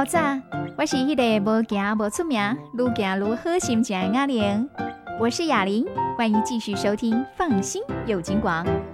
透早，我是迄个无行无出名，愈行愈好心情的雅玲。我是雅玲，欢迎继续收听《放心有金广》。